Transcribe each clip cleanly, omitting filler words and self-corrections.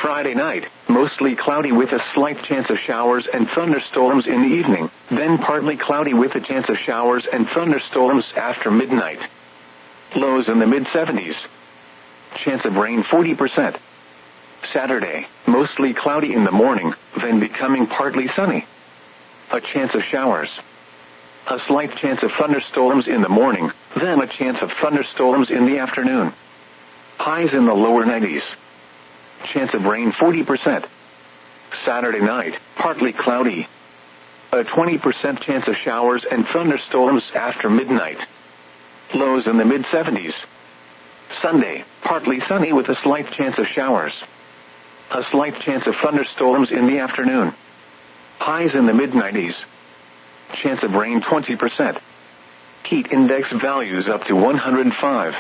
Friday night, mostly cloudy with a slight chance of showers and thunderstorms in the evening, then partly cloudy with a chance of showers and thunderstorms after midnight. Lows in the mid-70s. Chance of rain 40%. Saturday, mostly cloudy in the morning, then becoming partly sunny. A chance of showers. A slight chance of thunderstorms in the morning, then a chance of thunderstorms in the afternoon. Highs in the lower 90s. Chance of rain 40%. Saturday night, partly cloudy. A 20% chance of showers and thunderstorms after midnight. Lows in the mid-70s. Sunday, partly sunny with a slight chance of showers. A slight chance of thunderstorms in the afternoon. Highs in the mid-90s. Chance of rain 20%. Heat index values up to 105.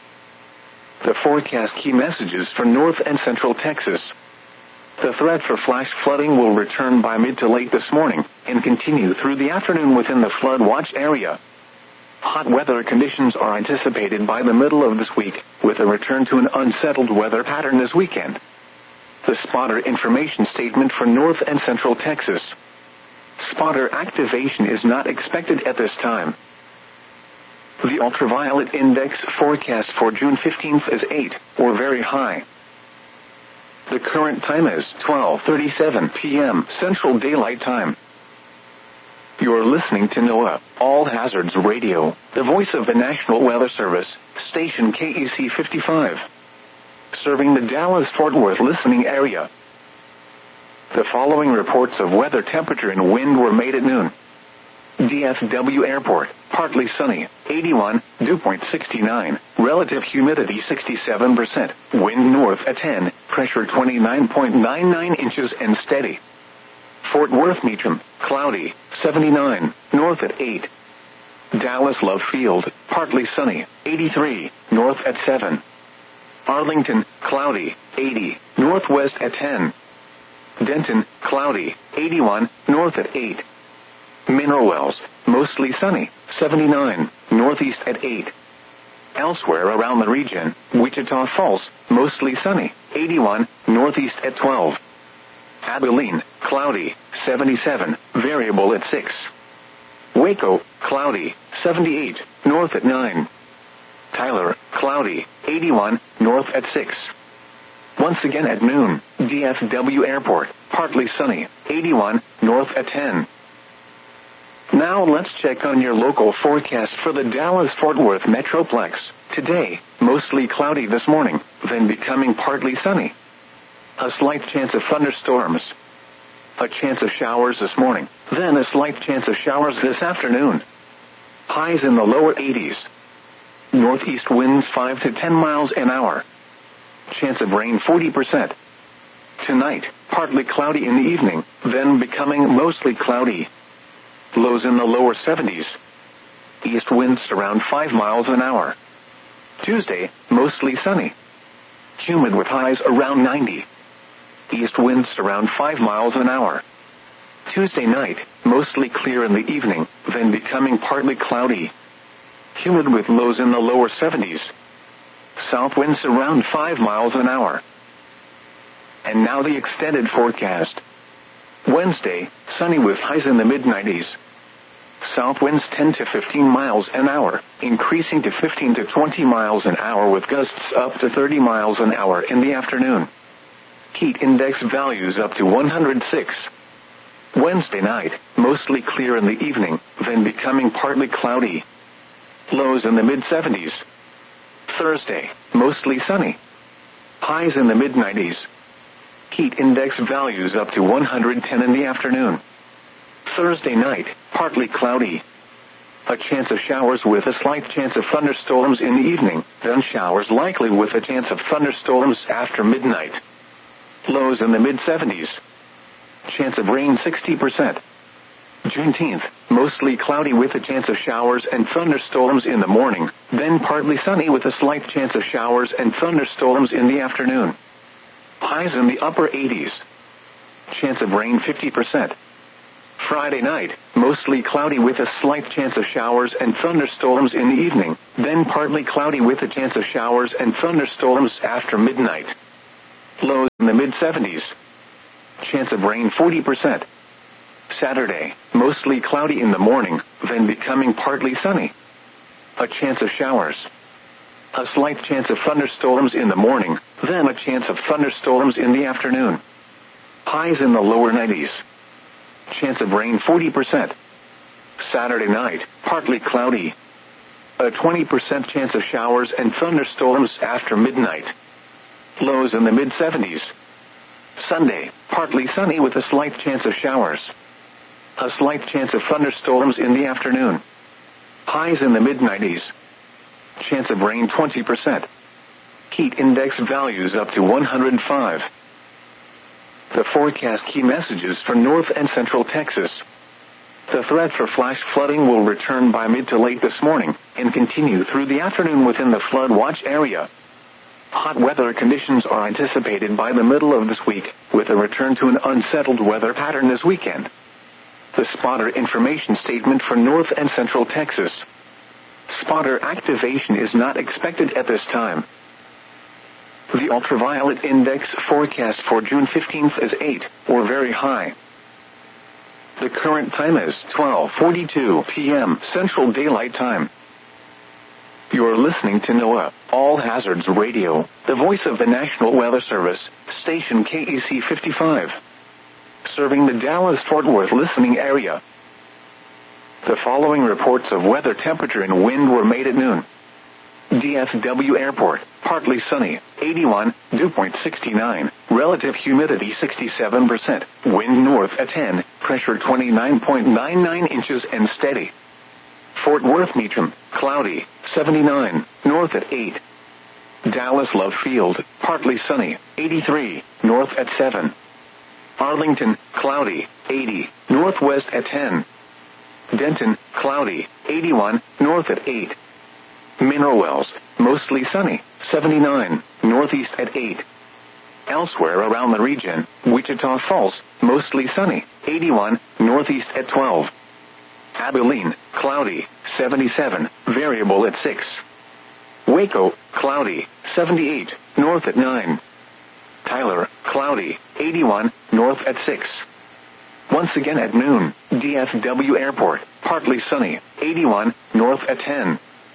The forecast key messages for North and Central Texas. The threat for flash flooding will return by mid to late this morning and continue through the afternoon within the flood watch area. Hot weather conditions are anticipated by the middle of this week, with a return to an unsettled weather pattern this weekend. The spotter information statement for North and Central Texas. Spotter activation is not expected at this time. The ultraviolet index forecast for June 15th is 8, or very high. The current time is 12:37 p.m. Central Daylight Time. You're listening to NOAA All Hazards Radio, the voice of the National Weather Service, station KEC 55. Serving the Dallas-Fort Worth listening area. The following reports of weather, temperature, and wind were made at noon. DFW Airport, partly sunny, 81, dew point 69, relative humidity 67%, wind north at 10, pressure 29.99 inches and steady. Fort Worth Meacham, cloudy, 79, north at 8. Dallas Love Field, partly sunny, 83, north at 7. Arlington, cloudy, 80, northwest at 10. Denton, cloudy, 81, north at 8. Mineral Wells, mostly sunny, 79, northeast at 8. Elsewhere around the region, Wichita Falls, mostly sunny, 81, northeast at 12. Abilene, cloudy, 77, variable at 6. Waco, cloudy, 78, north at 9. Tyler, cloudy, 81, north at 6. Once again at noon, DFW Airport, partly sunny, 81, north at 10. Now let's check on your local forecast for the Dallas-Fort Worth Metroplex. Today, mostly cloudy this morning, then becoming partly sunny. A slight chance of thunderstorms. A chance of showers this morning, then a slight chance of showers this afternoon. Highs in the lower 80s. Northeast winds 5 to 10 miles an hour. Chance of rain 40%. Tonight, partly cloudy in the evening, then becoming mostly cloudy. Lows in the lower 70s. East winds around 5 miles an hour. Tuesday, mostly sunny. Humid with highs around 90. East winds around 5 miles an hour. Tuesday night, mostly clear in the evening, then becoming partly cloudy. Humid with lows in the lower 70s. South winds around 5 miles an hour. And now the extended forecast. Wednesday, sunny with highs in the mid-90s. South winds 10 to 15 miles an hour, increasing to 15 to 20 miles an hour with gusts up to 30 miles an hour in the afternoon. Heat index values up to 106. Wednesday night, mostly clear in the evening, then becoming partly cloudy. Lows in the mid-70s. Thursday, mostly sunny. Highs in the mid-90s. Heat index values up to 110 in the afternoon. Thursday night, partly cloudy. A chance of showers with a slight chance of thunderstorms in the evening, then showers likely with a chance of thunderstorms after midnight. Lows in the mid-70s. Chance of rain 60%. Juneteenth, mostly cloudy with a chance of showers and thunderstorms in the morning, then partly sunny with a slight chance of showers and thunderstorms in the afternoon. Highs in the upper 80s. Chance of rain 50%. Friday night, mostly cloudy with a slight chance of showers and thunderstorms in the evening, then partly cloudy with a chance of showers and thunderstorms after midnight. Lows in the the mid-70s. Chance of rain 40%. Saturday, mostly cloudy in the morning, then becoming partly sunny. A chance of showers. A slight chance of thunderstorms in the morning, then a chance of thunderstorms in the afternoon. Highs in the lower 90s. Chance of rain 40%. Saturday night, partly cloudy. A 20% chance of showers and thunderstorms after midnight. Lows in the mid-70s. Sunday, partly sunny with a slight chance of showers. A slight chance of thunderstorms in the afternoon. Highs in the mid-90s. Chance of rain 20%. Heat index values up to 105. The forecast key messages for North and Central Texas. The threat for flash flooding will return by mid to late this morning and continue through the afternoon within the flood watch area. Hot weather conditions are anticipated by the middle of this week, with a return to an unsettled weather pattern this weekend. The spotter information statement for North and Central Texas. Spotter activation is not expected at this time. The ultraviolet index forecast for June 15th is 8, or very high. The current time is 12:42 p.m. Central Daylight Time. You're listening to NOAA All Hazards Radio, the voice of the National Weather Service, station KEC 55. Serving the Dallas-Fort Worth listening area. The following reports of weather, temperature, and wind were made at noon. DFW Airport, partly sunny, 81, dew point 69, relative humidity 67%, wind north at 10, pressure 29.99 inches and steady. Fort Worth Meacham, cloudy, 79, north at 8. Dallas Love Field, partly sunny, 83, north at 7. Arlington, cloudy, 80, northwest at 10. Denton, cloudy, 81, north at 8. Mineral Wells, mostly sunny, 79, northeast at 8. Elsewhere around the region, Wichita Falls, mostly sunny, 81, northeast at 12. Abilene, cloudy, 77, variable at 6. Waco, cloudy, 78, north at 9. Tyler, cloudy, 81, north at 6. Once again at noon, DFW Airport, partly sunny, 81, north at 10.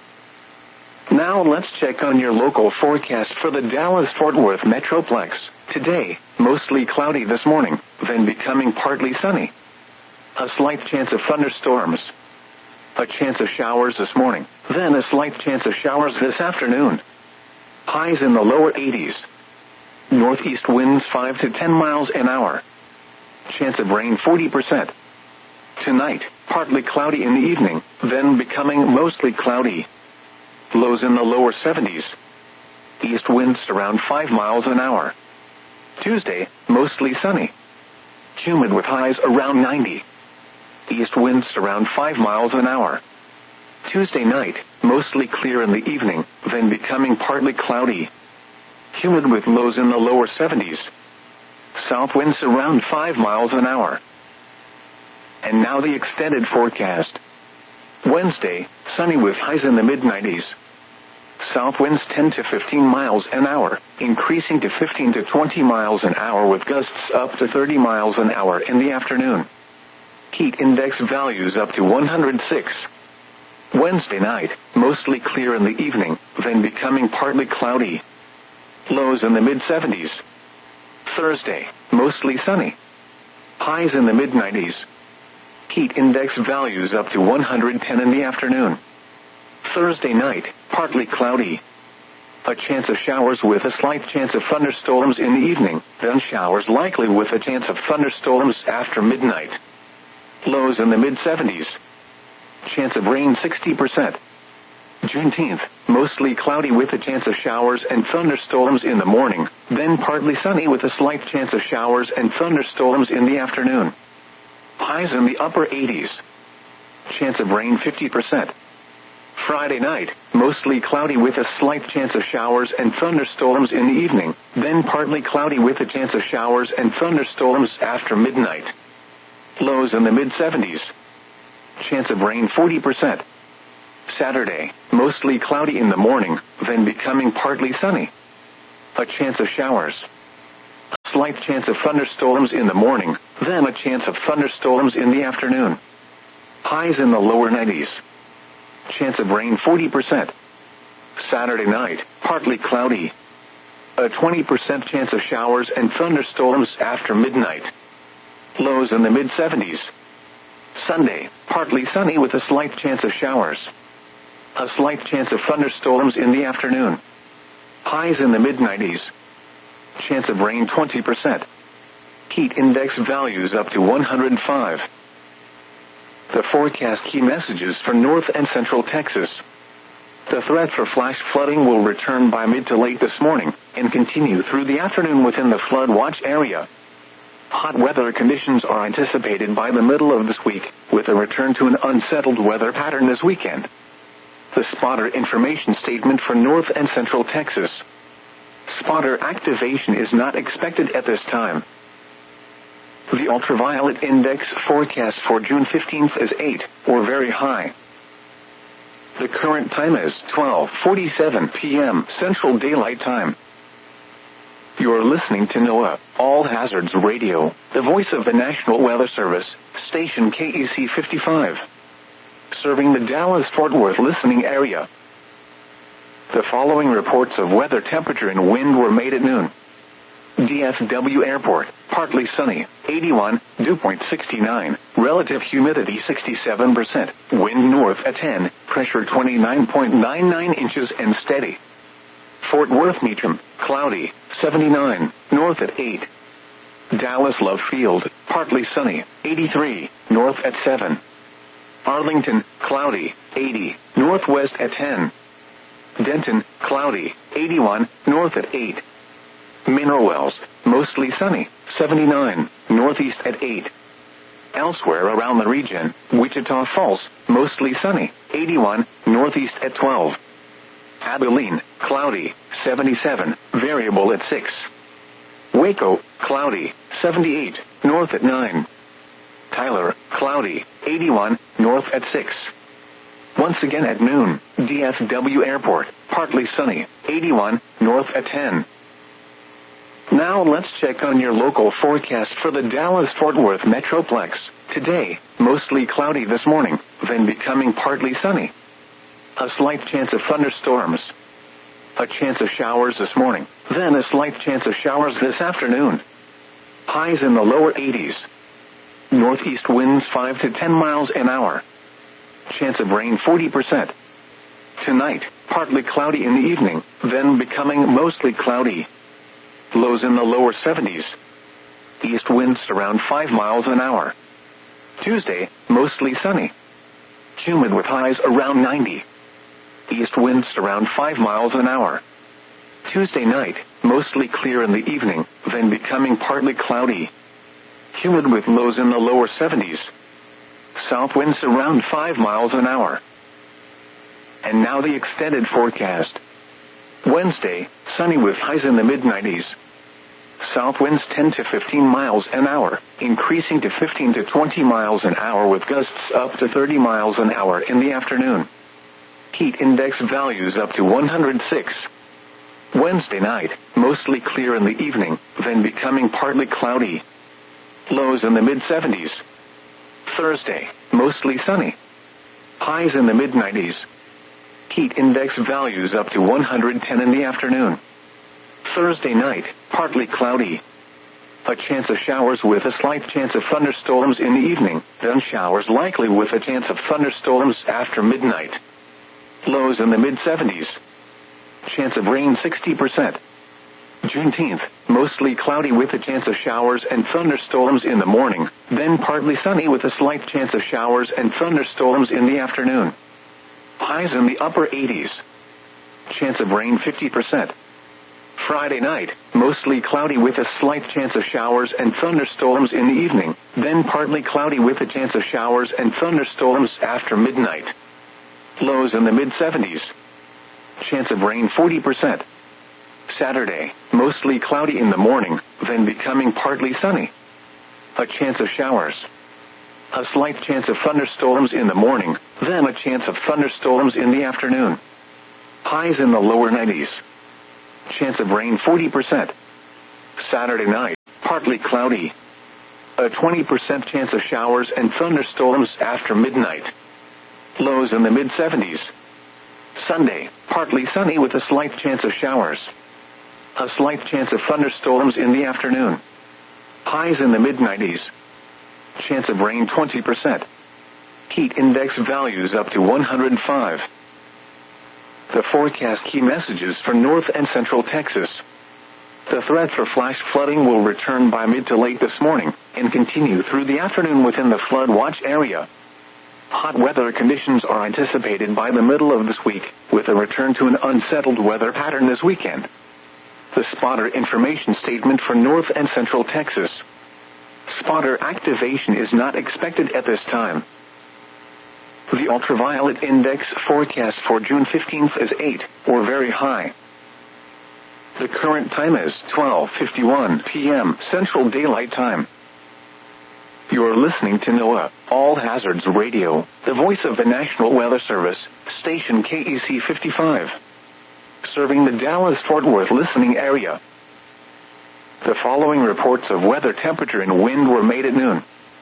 Now let's check on your local forecast for the Dallas-Fort Worth Metroplex. Today, mostly cloudy this morning, then becoming partly sunny. A slight chance of thunderstorms. A chance of showers this morning, then a slight chance of showers this afternoon. Highs in the lower 80s. Northeast winds 5 to 10 miles an hour. Chance of rain 40%. Tonight, partly cloudy in the evening, then becoming mostly cloudy. Lows in the lower 70s. East winds around 5 miles an hour. Tuesday, mostly sunny. Humid with highs around 90. East winds around 5 miles an hour. Tuesday night, mostly clear in the evening, then becoming partly cloudy. Humid with lows in the lower 70s. South winds around 5 miles an hour. And now the extended forecast. Wednesday, sunny with highs in the mid-90s. South winds 10 to 15 miles an hour, increasing to 15 to 20 miles an hour with gusts up to 30 miles an hour in the afternoon. Heat index values up to 106. Wednesday night, mostly clear in the evening, then becoming partly cloudy. Lows in the mid-70s. Thursday, mostly sunny. Highs in the mid-90s. Heat index values up to 110 in the afternoon. Thursday night, partly cloudy. A chance of showers with a slight chance of thunderstorms in the evening, then showers likely with a chance of thunderstorms after midnight. Lows in the mid-70s. Chance of rain 60%. Juneteenth, mostly cloudy with a chance of showers and thunderstorms in the morning, then partly sunny with a slight chance of showers and thunderstorms in the afternoon. Highs in the upper 80s. Chance of rain 50%. Friday night, mostly cloudy with a slight chance of showers and thunderstorms in the evening, then partly cloudy with a chance of showers and thunderstorms after midnight. Lows in the mid-70s. Chance of rain 40%. Saturday, mostly cloudy in the morning, then becoming partly sunny. A chance of showers. slight chance of thunderstorms in the morning, then a chance of thunderstorms in the afternoon. Highs in the lower 90s. Chance of rain 40%. Saturday night, partly cloudy. A 20% chance of showers and thunderstorms after midnight. Lows in the mid-70s. Sunday, partly sunny with a slight chance of showers. A slight chance of thunderstorms in the afternoon. Highs in the mid-90s. Chance of rain 20%. Heat index values up to 105. The forecast key messages for North and Central Texas. The threat for flash flooding will return by mid to late this morning and continue through the afternoon within the flood watch area. Hot weather conditions are anticipated by the middle of this week, with a return to an unsettled weather pattern this weekend. The spotter information statement for North and Central Texas. Spotter activation is not expected at this time. The ultraviolet index forecast for June 15th is 8, or very high. The current time is 12:47 p.m. Central Daylight Time. You're listening to NOAA All Hazards Radio, the voice of the National Weather Service, station KEC 55. Serving the Dallas-Fort Worth listening area. The following reports of weather, temperature, and wind were made at noon. DFW Airport, partly sunny, 81, dew point 69, relative humidity 67%, wind north at 10, pressure 29.99 inches and steady. Fort Worth Meacham, cloudy, 79, north at 8. Dallas Love Field, partly sunny, 83, north at 7. Arlington, cloudy, 80, northwest at 10. Denton, cloudy, 81, north at 8. Mineral Wells, mostly sunny, 79, northeast at 8. Elsewhere around the region, Wichita Falls, mostly sunny, 81, northeast at 12. Abilene, cloudy, 77, variable at 6. Waco, cloudy, 78, north at 9. Tyler, cloudy, 81, north at 6. Once again at noon, DFW Airport, partly sunny, 81, north at 10. Now let's check on your local forecast for the Dallas-Fort Worth Metroplex. Today, mostly cloudy this morning, then becoming partly sunny. A slight chance of thunderstorms. A chance of showers this morning, then a slight chance of showers this afternoon. Highs in the lower 80s. Northeast winds 5 to 10 miles an hour. Chance of rain 40%. Tonight, partly cloudy in the evening, then becoming mostly cloudy. Lows in the lower 70s. East winds around 5 miles an hour. Tuesday, mostly sunny. Humid with highs around 90. East winds around 5 miles an hour. Tuesday night, mostly clear in the evening, then becoming partly cloudy. Humid with lows in the lower 70s. South winds around 5 miles an hour. And now the extended forecast. Wednesday, sunny with highs in the mid-90s. South winds 10 to 15 miles an hour, increasing to 15 to 20 miles an hour with gusts up to 30 miles an hour in the afternoon. Heat index values up to 106. Wednesday night, mostly clear in the evening, then becoming partly cloudy. Lows in the mid-70s. Thursday, mostly sunny. Highs in the mid-90s. Heat index values up to 110 in the afternoon. Thursday night, partly cloudy. A chance of showers with a slight chance of thunderstorms in the evening, then showers likely with a chance of thunderstorms after midnight. Lows in the mid-70s. Chance of rain 60%. Juneteenth, mostly cloudy with a chance of showers and thunderstorms in the morning, then partly sunny with a slight chance of showers and thunderstorms in the afternoon. Highs in the upper 80s. Chance of rain 50%. Friday night, mostly cloudy with a slight chance of showers and thunderstorms in the evening, then partly cloudy with a chance of showers and thunderstorms after midnight. Lows in the mid-70s. Chance of rain 40%. Saturday, mostly cloudy in the morning, then becoming partly sunny. A chance of showers. A slight chance of thunderstorms in the morning, then a chance of thunderstorms in the afternoon. Highs in the lower 90s. Chance of rain 40%. Saturday night, partly cloudy. A 20% chance of showers and thunderstorms after midnight. Lows in the mid-70s. Sunday, partly sunny with a slight chance of showers. A slight chance of thunderstorms in the afternoon. Highs in the mid-90s. Chance of rain 20%. Heat index values up to 105. The forecast key messages for North and Central Texas. The threat for flash flooding will return by mid to late this morning and continue through the afternoon within the flood watch area. Hot weather conditions are anticipated by the middle of this week, with a return to an unsettled weather pattern this weekend. The spotter information statement for North and Central Texas. Spotter activation is not expected at this time. The ultraviolet index forecast for June 15th is 8, or very high. The current time is 12:51 p.m. Central Daylight Time. You're listening to NOAA All Hazards Radio, the voice of the National Weather Service, station KEC 55, serving the Dallas-Fort Worth listening area. The following reports of weather, temperature, and wind were made at noon.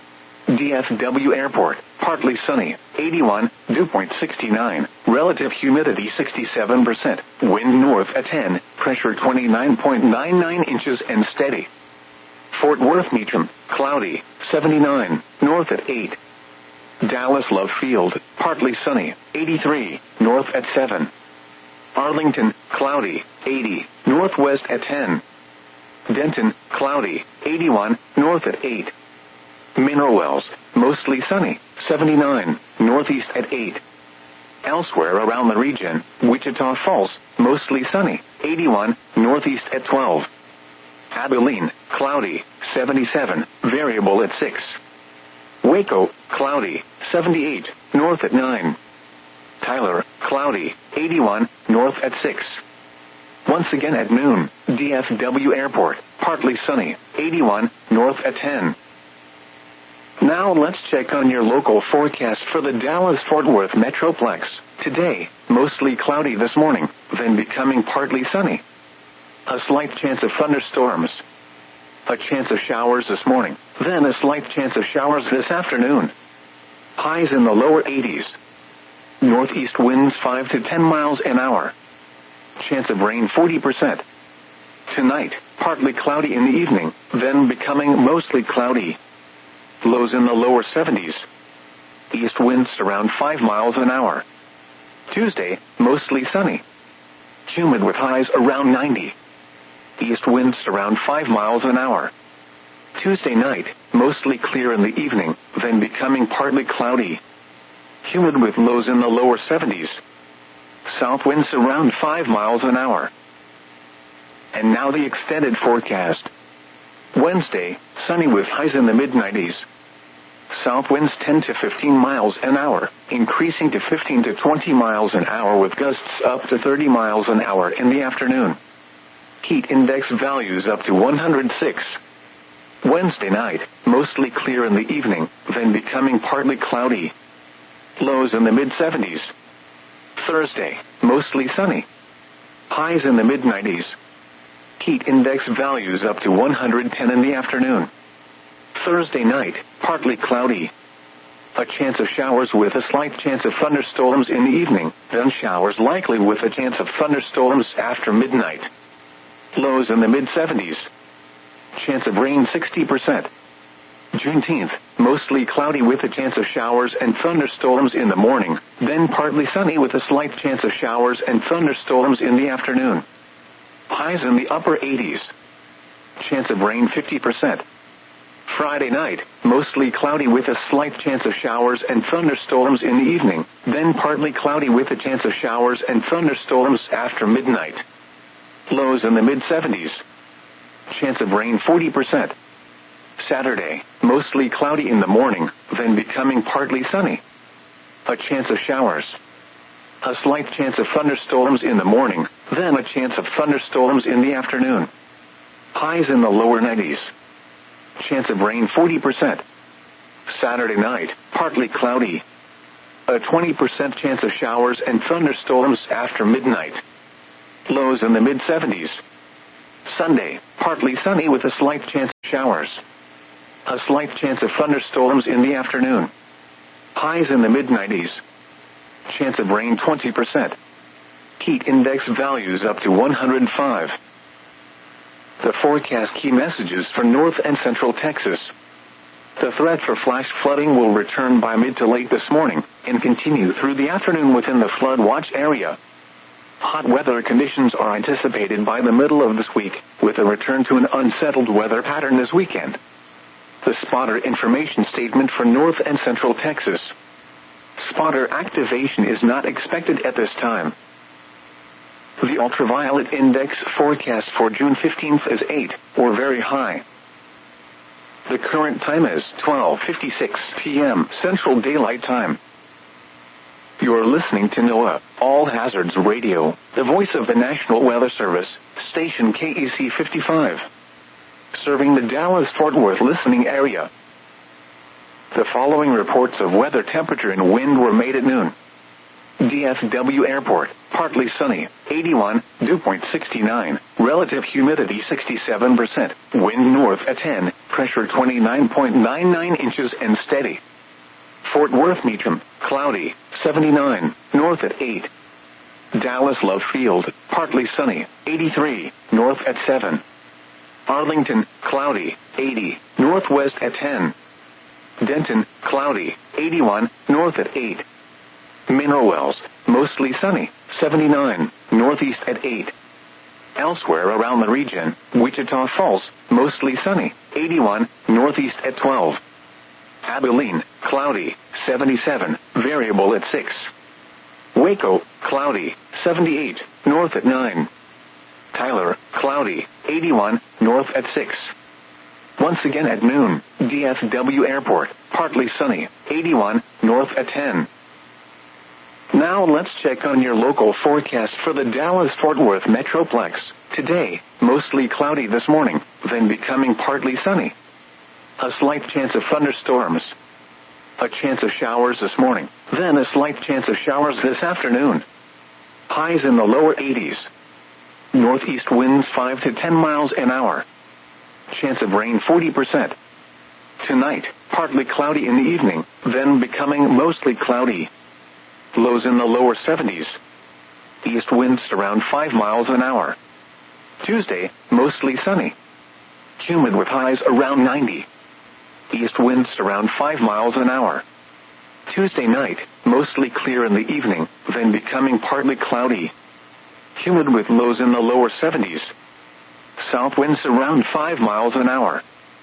DFW Airport, partly sunny, 81, dew point 69, relative humidity 67%, wind north at 10, pressure 29.99 inches and steady. Fort Worth Meacham, cloudy, 79, north at 8. Dallas Love Field, partly sunny, 83, north at 7. Arlington, cloudy, 80, northwest at 10. Denton, cloudy, 81, north at 8. Mineral Wells, mostly sunny, 79, northeast at 8. Elsewhere around the region, Wichita Falls, mostly sunny, 81, northeast at 12. Abilene, cloudy, 77, variable at 6. Waco, cloudy, 78, north at 9. Tyler, cloudy, 81, north at 6. Once again at noon, DFW Airport, partly sunny, 81, north at 10. Now let's check on your local forecast for the Dallas-Fort Worth Metroplex. Today, mostly cloudy this morning, then becoming partly sunny. A slight chance of thunderstorms. A chance of showers this morning, then a slight chance of showers this afternoon. Highs in the lower 80s. Northeast winds 5 to 10 miles an hour. Chance of rain 40%. Tonight, partly cloudy in the evening, then becoming mostly cloudy. Lows in the lower 70s. East winds around 5 miles an hour. Tuesday, mostly sunny. Humid with highs around 90. East winds around 5 miles an hour. Tuesday night, mostly clear in the evening, then becoming partly cloudy. Humid with lows in the lower 70s. South winds around 5 miles an hour. And now the extended forecast. Wednesday, sunny with highs in the mid-90s. South winds 10 to 15 miles an hour, increasing to 15 to 20 miles an hour with gusts up to 30 miles an hour in the afternoon. Heat index values up to 106. Wednesday night, mostly clear in the evening, then becoming partly cloudy. Lows in the mid-70s. Thursday, mostly sunny. Highs in the mid-90s. Heat index values up to 110 in the afternoon. Thursday night, partly cloudy. A chance of showers with a slight chance of thunderstorms in the evening, then showers likely with a chance of thunderstorms after midnight. Lows in the mid-70s. Chance of rain 60%. Juneteenth, mostly cloudy with a chance of showers and thunderstorms in the morning, then partly sunny with a slight chance of showers and thunderstorms in the afternoon. Highs in the upper 80s. Chance of rain 50%. Friday night, mostly cloudy with a slight chance of showers and thunderstorms in the evening, then partly cloudy with a chance of showers and thunderstorms after midnight. Lows in the mid-70s. Chance of rain 40%. Saturday, mostly cloudy in the morning, then becoming partly sunny. A chance of showers. A slight chance of thunderstorms in the morning, then a chance of thunderstorms in the afternoon. Highs in the lower 90s. Chance of rain 40%. Saturday night, partly cloudy. A 20% chance of showers and thunderstorms after midnight. Lows in the mid-70s. Sunday, partly sunny with a slight chance of showers. A slight chance of thunderstorms in the afternoon. Highs in the mid-90s. Chance of rain 20%. Heat index values up to 105. The forecast key messages for north and central Texas. The threat for flash flooding will return by mid to late this morning and continue through the afternoon within the flood watch area. Hot weather conditions are anticipated by the middle of this week, with a return to an unsettled weather pattern this weekend. The spotter information statement for north and central Texas. Spotter activation is not expected at this time. The ultraviolet index forecast for June 15th is 8, or very high. The current time is 12:56 p.m. Central Daylight Time. You're listening to NOAA All Hazards Radio, the voice of the National Weather Service, station KEC 55. Serving the Dallas-Fort Worth listening area. The following reports of weather temperature and wind were made at noon. DFW Airport, partly sunny, 81, dew point 69, relative humidity 67%, wind north at 10, pressure 29.99 inches and steady. Fort Worth Meacham, cloudy, 79, north at 8. Dallas Love Field, partly sunny, 83, north at 7. Arlington, cloudy, 80, northwest at 10. Denton, cloudy, 81, north at 8. Mineral Wells, mostly sunny, 79, northeast at 8. Elsewhere around the region, Wichita Falls, mostly sunny, 81, northeast at 12. Abilene, cloudy, 77, variable at 6. Waco, cloudy, 78, north at 9. Tyler, cloudy, 81, north at 6. Once again at noon, DFW Airport, partly sunny, 81, north at 10. Now let's check on your local forecast for the Dallas-Fort Worth Metroplex. Today, mostly cloudy this morning, then becoming partly sunny. A slight chance of thunderstorms. A chance of showers this morning, then a slight chance of showers this afternoon. Highs in the lower 80s. Northeast winds 5 to 10 miles an hour. Chance of rain 40%. Tonight, partly cloudy in the evening, then becoming mostly cloudy. Lows in the lower 70s. East winds around 5 miles an hour. Tuesday, mostly sunny. Humid with highs around 90. East winds around 5 miles an hour. Tuesday night, mostly clear in the evening, then becoming partly cloudy. Humid with lows in the lower 70s. South winds around 5 miles an hour.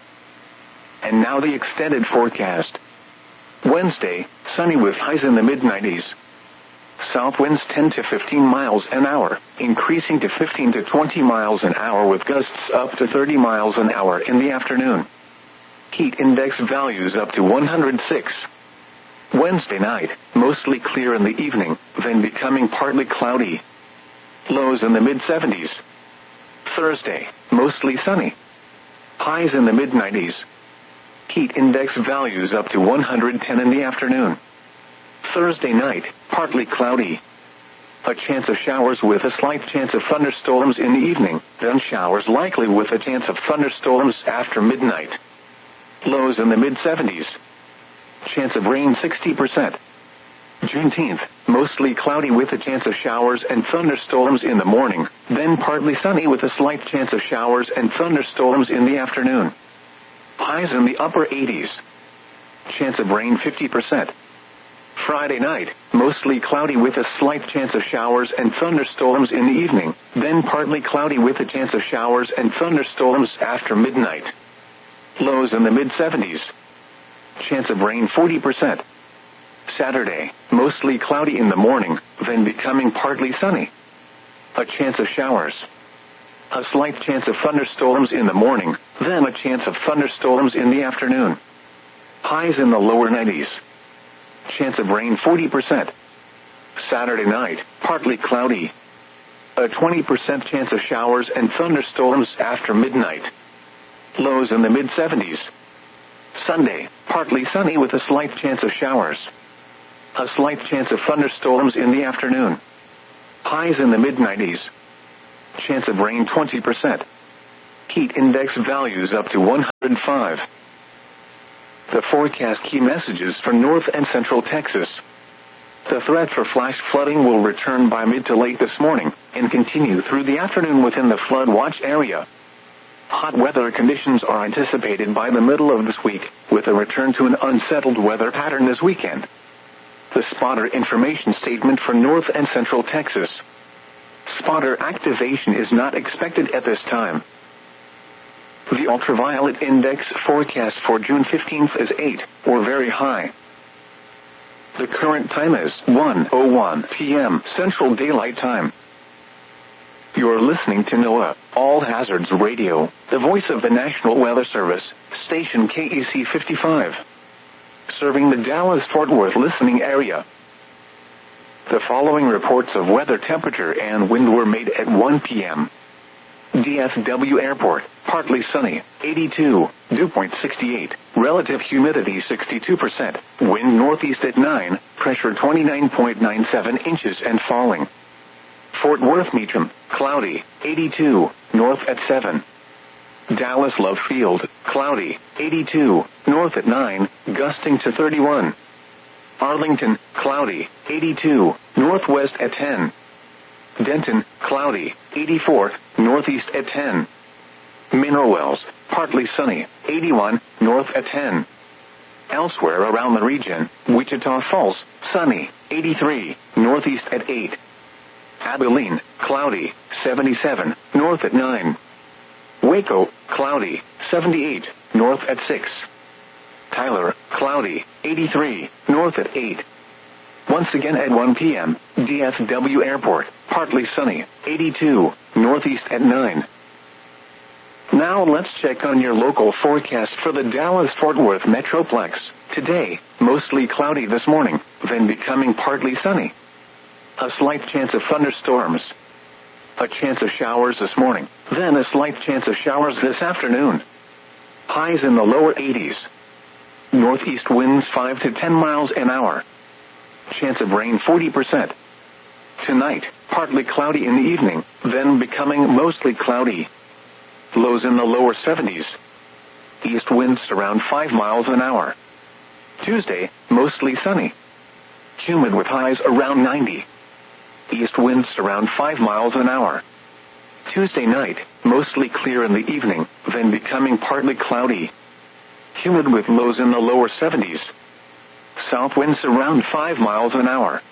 And now the extended forecast. Wednesday, sunny with highs in the mid-90s. South winds 10 to 15 miles an hour, increasing to 15 to 20 miles an hour with gusts up to 30 miles an hour in the afternoon. Heat index values up to 106. Wednesday night, mostly clear in the evening, then becoming partly cloudy. Lows in the mid-70s. Thursday, mostly sunny. Highs in the mid-90s. Heat index values up to 110 in the afternoon. Thursday night, partly cloudy. A chance of showers with a slight chance of thunderstorms in the evening, then showers likely with a chance of thunderstorms after midnight. Lows in the mid-70s. Chance of rain 60%. Juneteenth, mostly cloudy with a chance of showers and thunderstorms in the morning, then partly sunny with a slight chance of showers and thunderstorms in the afternoon. Highs in the upper 80s. Chance of rain 50%. Friday night, mostly cloudy with a slight chance of showers and thunderstorms in the evening, then partly cloudy with a chance of showers and thunderstorms after midnight. Lows in the mid-70s. Chance of rain 40%. Saturday, mostly cloudy in the morning, then becoming partly sunny. A chance of showers. A slight chance of thunderstorms in the morning, then a chance of thunderstorms in the afternoon. Highs in the lower 90s. Chance of rain 40%. Saturday night, partly cloudy. A 20% chance of showers and thunderstorms after midnight. Lows in the mid-70s. Sunday, partly sunny with a slight chance of showers. A slight chance of thunderstorms in the afternoon. Highs in the mid-90s. Chance of rain 20%. Heat index values up to 105. The forecast key messages for North and Central Texas. The threat for flash flooding will return by mid to late this morning and continue through the afternoon within the flood watch area. Hot weather conditions are anticipated by the middle of this week, with a return to an unsettled weather pattern this weekend. The spotter information statement for North and Central Texas. Spotter activation is not expected at this time. The ultraviolet index forecast for June 15th is 8, or very high. The current time is 1:01 p.m. Central Daylight Time. You're listening to NOAA All Hazards Radio, the voice of the National Weather Service, station KEC 55, serving the Dallas-Fort Worth listening area. The following reports of weather temperature and wind were made at 1 p.m. DFW Airport, partly sunny, 82, dew point 68, relative humidity 62%, wind northeast at 9, pressure 29.97 inches and falling. Fort Worth Meacham, cloudy, 82, north at 7. Dallas Love Field, cloudy, 82, north at 9, gusting to 31. Arlington, cloudy, 82, northwest at 10. Denton, cloudy, 84, northeast at 10. Mineral Wells, partly sunny, 81, north at 10. Elsewhere around the region, Wichita Falls, sunny, 83, northeast at 8. Abilene, cloudy, 77, north at 9. Waco, cloudy, 78, north at 6. Tyler, cloudy, 83, north at 8. Once again at 1 p.m., DFW Airport, partly sunny, 82, northeast at 9. Now let's check on your local forecast for the Dallas-Fort Worth Metroplex. Today, mostly cloudy this morning, then becoming partly sunny. A slight chance of thunderstorms. A chance of showers this morning, then a slight chance of showers this afternoon. Highs in the lower 80s. Northeast winds 5 to 10 miles an hour. Chance of rain 40%. Tonight, partly cloudy in the evening, then becoming mostly cloudy. Lows in the lower 70s. East winds around 5 miles an hour. Tuesday, mostly sunny. Humid with highs around 90. East winds around 5 miles an hour. Tuesday night, mostly clear in the evening, then becoming partly cloudy. Humid with lows in the lower 70s. South winds around 5 miles an hour.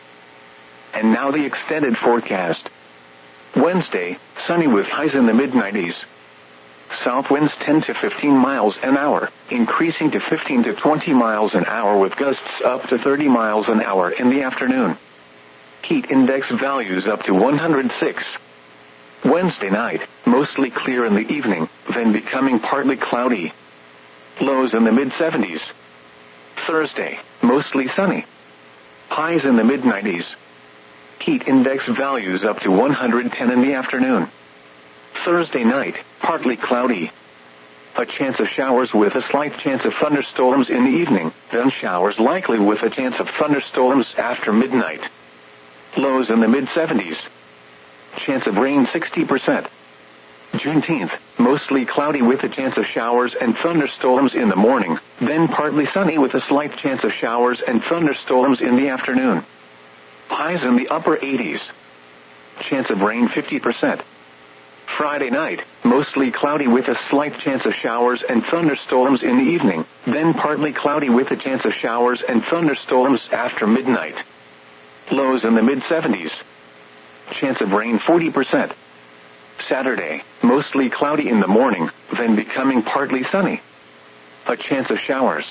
And now the extended forecast. Wednesday, sunny with highs in the mid-90s. South winds 10 to 15 miles an hour, increasing to 15 to 20 miles an hour with gusts up to 30 miles an hour in the afternoon. Heat index values up to 106. Wednesday night, mostly clear in the evening, then becoming partly cloudy. Lows in the mid-70s. Thursday, mostly sunny. Highs in the mid-90s. Heat index values up to 110 in the afternoon. Thursday night, partly cloudy. A chance of showers with a slight chance of thunderstorms in the evening, then showers likely with a chance of thunderstorms after midnight. Lows in the mid-70s. Chance of rain 60%. Juneteenth, mostly cloudy with a chance of showers and thunderstorms in the morning, then partly sunny with a slight chance of showers and thunderstorms in the afternoon. Highs in the upper 80s. Chance of rain 50%. Friday night, mostly cloudy with a slight chance of showers and thunderstorms in the evening, then partly cloudy with a chance of showers and thunderstorms after midnight. Lows in the mid-70s. Chance of rain 40%. Saturday, mostly cloudy in the morning, then becoming partly sunny. A chance of showers.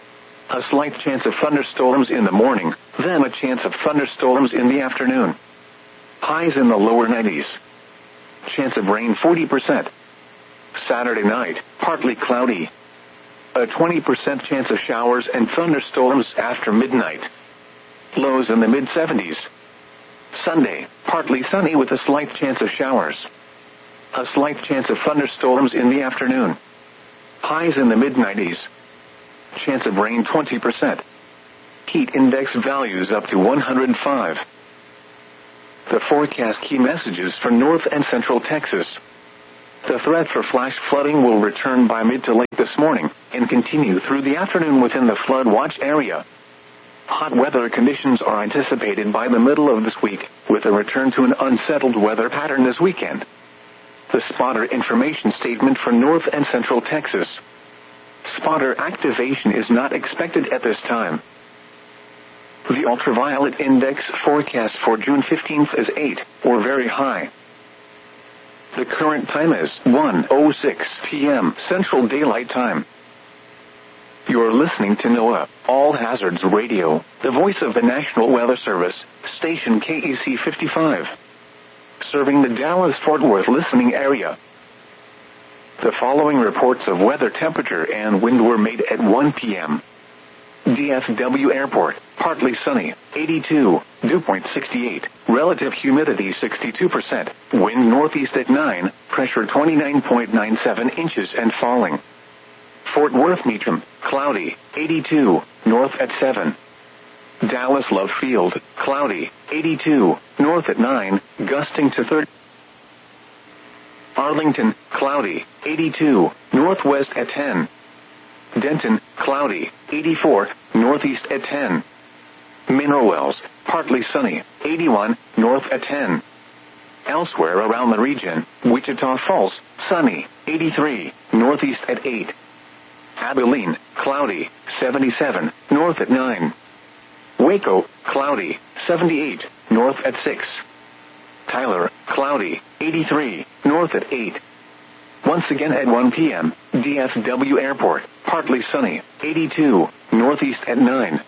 A slight chance of thunderstorms in the morning, then a chance of thunderstorms in the afternoon. Highs in the lower 90s. Chance of rain 40%. Saturday night, partly cloudy. A 20% chance of showers and thunderstorms after midnight. Lows in the mid-70s. Sunday, partly sunny with a slight chance of showers. A slight chance of thunderstorms in the afternoon. Highs in the mid-90s. Chance of rain 20%. Heat index values up to 105. The forecast key messages for North and Central Texas. The threat for flash flooding will return by mid to late this morning and continue through the afternoon within the flood watch area. Hot weather conditions are anticipated by the middle of this week, with a return to an unsettled weather pattern this weekend. The spotter information statement for North and Central Texas. Spotter activation is not expected at this time. The ultraviolet index forecast for June 15th is 8, or very high. The current time is 1:06 p.m. Central Daylight Time. You're listening to NOAA All Hazards Radio, the voice of the National Weather Service, station KEC 55, serving the Dallas-Fort Worth listening area. The following reports of weather temperature and wind were made at 1 p.m. DFW Airport, partly sunny, 82, dew point 68, relative humidity 62%, wind northeast at 9, pressure 29.97 inches and falling. Fort Worth Meacham, cloudy, 82, north at 7. Dallas Love Field, cloudy, 82, north at 9, gusting to 30. Arlington, cloudy, 82, northwest at 10. Denton, cloudy, 84, northeast at 10. Mineral Wells, partly sunny, 81, north at 10. Elsewhere around the region, Wichita Falls, sunny, 83, northeast at 8. Abilene, cloudy, 77, north at 9. Waco, cloudy, 78, north at 6. Tyler, cloudy, 83, north at 8. Once again at 1 p.m., DFW Airport, partly sunny, 82, northeast at 9.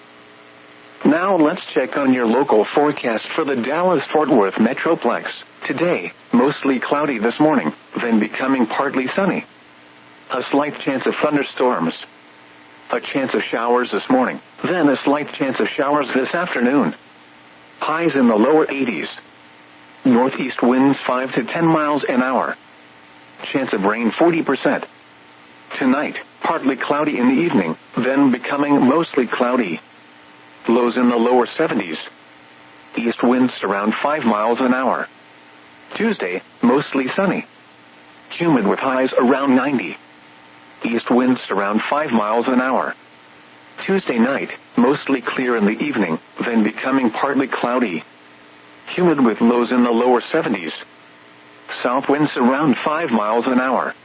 Now let's check on your local forecast for the Dallas-Fort Worth Metroplex. Today, mostly cloudy this morning, then becoming partly sunny. A slight chance of thunderstorms. A chance of showers this morning, then a slight chance of showers this afternoon. Highs in the lower 80s. Northeast winds 5 to 10 miles an hour. Chance of rain 40%. Tonight, partly cloudy in the evening, then becoming mostly cloudy. Lows in the lower 70s. East winds around 5 miles an hour. Tuesday, mostly sunny. Humid with highs around 90. East winds around 5 miles an hour. Tuesday night, mostly clear in the evening, then becoming partly cloudy. Humid with lows in the lower 70s. South winds around 5 miles an hour.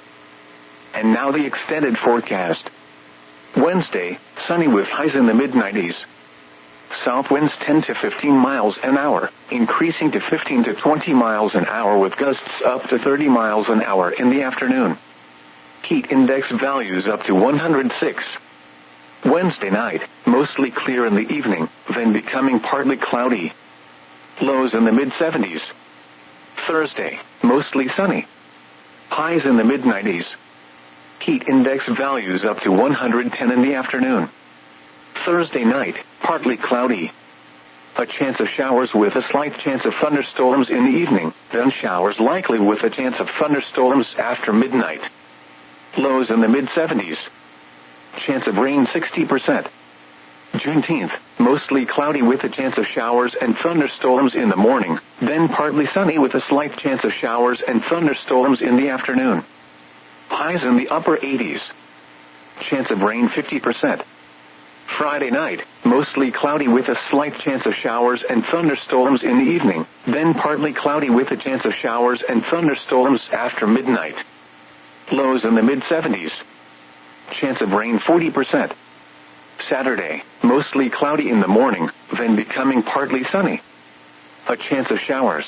And now the extended forecast. Wednesday, sunny with highs in the mid-90s. South winds 10 to 15 miles an hour, increasing to 15 to 20 miles an hour with gusts up to 30 miles an hour in the afternoon. Heat index values up to 106. Wednesday night, mostly clear in the evening, then becoming partly cloudy. Lows in the mid-70s. Thursday, mostly sunny. Highs in the mid-90s. Heat index values up to 110 in the afternoon. Thursday night, partly cloudy. A chance of showers with a slight chance of thunderstorms in the evening, then showers likely with a chance of thunderstorms after midnight. Lows in the mid-70s. Chance of rain 60%. Juneteenth, mostly cloudy with a chance of showers and thunderstorms in the morning, then partly sunny with a slight chance of showers and thunderstorms in the afternoon. Highs in the upper 80s. Chance of rain 50%. Friday night, mostly cloudy with a slight chance of showers and thunderstorms in the evening, then partly cloudy with a chance of showers and thunderstorms after midnight. Lows in the mid-70s. Chance of rain 40%. Saturday, mostly cloudy in the morning, then becoming partly sunny. A chance of showers.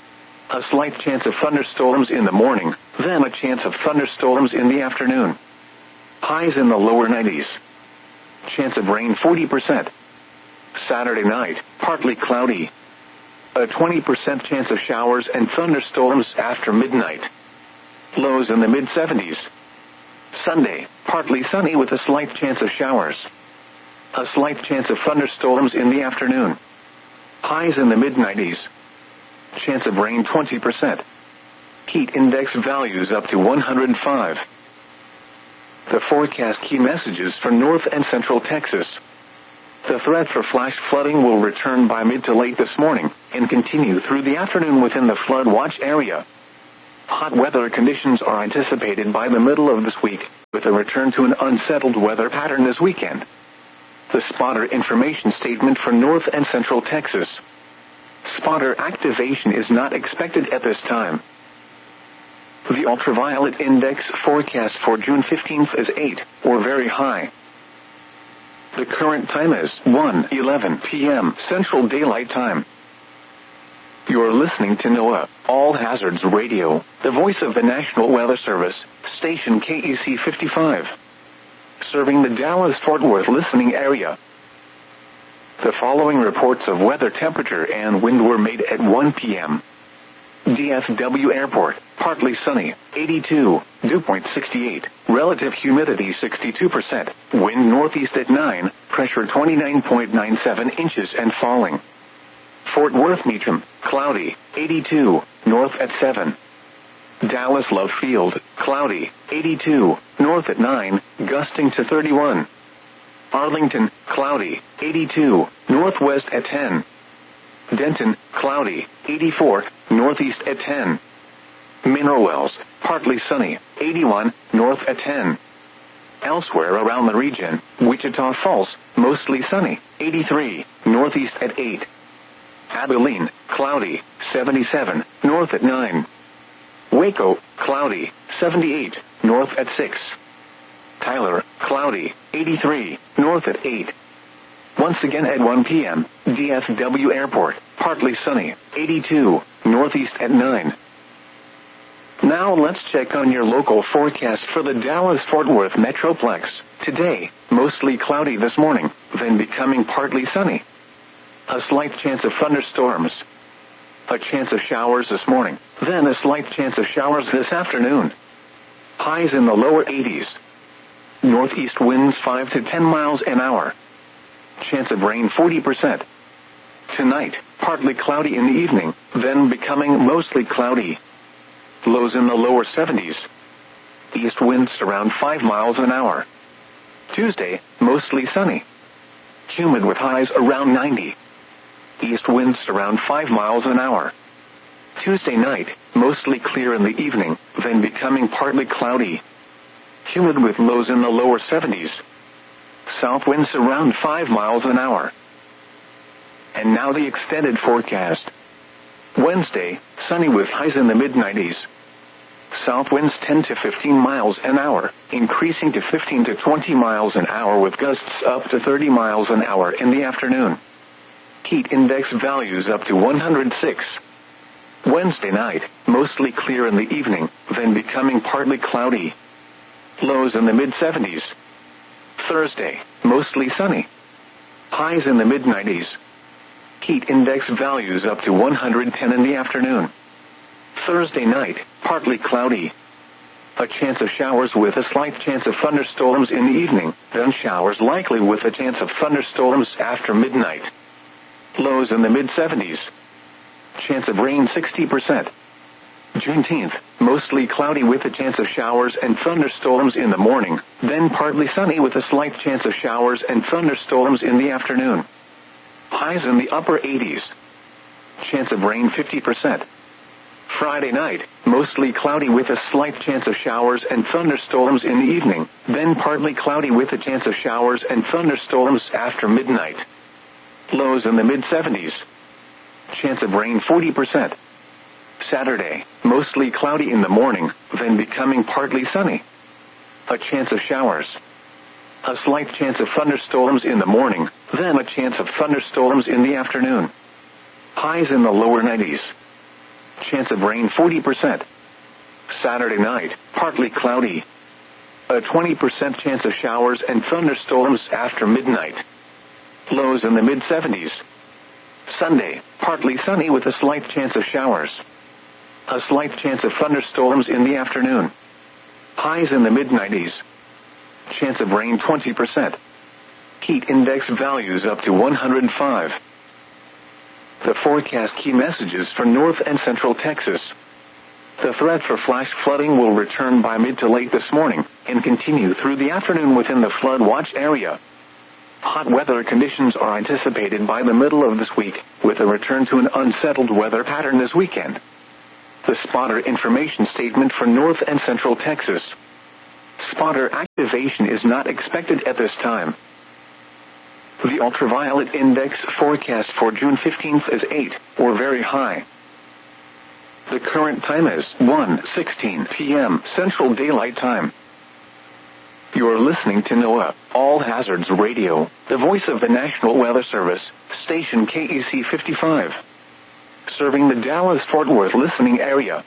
A slight chance of thunderstorms in the morning, then a chance of thunderstorms in the afternoon. Highs in the lower 90s. Chance of rain 40%. Saturday night, partly cloudy. A 20% chance of showers and thunderstorms after midnight. Lows in the mid-70s. Sunday, partly sunny with a slight chance of showers. A slight chance of thunderstorms in the afternoon. Highs in the mid-90s. Chance of rain 20%. Heat index values up to 105. The forecast key messages for North and Central Texas. The threat for flash flooding will return by mid to late this morning and continue through the afternoon within the flood watch area. Hot weather conditions are anticipated by the middle of this week, with a return to an unsettled weather pattern this weekend. The spotter information statement for North and Central Texas. Spotter activation is not expected at this time. The ultraviolet index forecast for June 15th is 8, or very high. The current time is 1:11 p.m. Central Daylight Time. You're listening to NOAA All Hazards Radio, the voice of the National Weather Service, station KEC 55, serving the Dallas-Fort Worth listening area. The following reports of weather temperature and wind were made at 1 p.m. DFW Airport, partly sunny, 82, dew point 68, relative humidity 62%, wind northeast at 9, pressure 29.97 inches and falling. Fort Worth Meacham, cloudy, 82, north at 7. Dallas Love Field, cloudy, 82, north at 9, gusting to 31. Arlington, cloudy, 82, northwest at 10. Denton, cloudy, 84, northeast at 10. Mineral Wells, partly sunny, 81, north at 10. Elsewhere around the region, Wichita Falls, mostly sunny, 83, northeast at 8. Abilene, cloudy, 77, north at 9. Waco, cloudy, 78, north at 6. Tyler, cloudy, 83, north at 8. Once again at 1 p.m., DFW Airport, partly sunny, 82, northeast at 9. Now let's check on your local forecast for the Dallas-Fort Worth Metroplex. Today, mostly cloudy this morning, then becoming partly sunny. A slight chance of thunderstorms. A chance of showers this morning, then a slight chance of showers this afternoon. Highs in the lower 80s. Northeast winds 5 to 10 miles an hour. Chance of rain 40%. Tonight, partly cloudy in the evening, then becoming mostly cloudy. Lows in the lower 70s. East winds around 5 miles an hour. Tuesday, mostly sunny. Humid with highs around 90. East winds around 5 miles an hour. Tuesday night, mostly clear in the evening, then becoming partly cloudy. Humid with lows in the lower 70s. South winds around 5 miles an hour. And now the extended forecast. Wednesday, sunny with highs in the mid-90s. South winds 10 to 15 miles an hour, increasing to 15 to 20 miles an hour with gusts up to 30 miles an hour in the afternoon. Heat index values up to 106. Wednesday night, mostly clear in the evening, then becoming partly cloudy. Lows in the mid-70s. Thursday, mostly sunny. Highs in the mid-90s. Heat index values up to 110 in the afternoon. Thursday night, partly cloudy. A chance of showers with a slight chance of thunderstorms in the evening, then showers likely with a chance of thunderstorms after midnight. Lows in the mid-70s. Chance of rain 60%. Juneteenth, mostly cloudy with a chance of showers and thunderstorms in the morning, then partly sunny with a slight chance of showers and thunderstorms in the afternoon. Highs in the upper 80s. Chance of rain 50%. Friday night, mostly cloudy with a slight chance of showers and thunderstorms in the evening, then partly cloudy with a chance of showers and thunderstorms after midnight. Lows in the mid-70s. Chance of rain 40%. Saturday, mostly cloudy in the morning, then becoming partly sunny. A chance of showers. A slight chance of thunderstorms in the morning, then a chance of thunderstorms in the afternoon. Highs in the lower 90s. Chance of rain 40%. Saturday night, partly cloudy. A 20% chance of showers and thunderstorms after midnight. Lows in the mid-70s. Sunday, partly sunny with a slight chance of showers. A slight chance of thunderstorms in the afternoon. Highs in the mid-90s. Chance of rain 20%. Heat index values up to 105. The forecast key messages for North and Central Texas. The threat for flash flooding will return by mid to late this morning and continue through the afternoon within the flood watch area. Hot weather conditions are anticipated by the middle of this week, with a return to an unsettled weather pattern this weekend. The spotter information statement for North and Central Texas. Spotter activation is not expected at this time. The ultraviolet index forecast for June 15th is 8, or very high. The current time is 1:16 p.m. Central Daylight Time. You are listening to NOAA All Hazards Radio, the voice of the National Weather Service, station KEC 55. Serving the Dallas-Fort Worth listening area.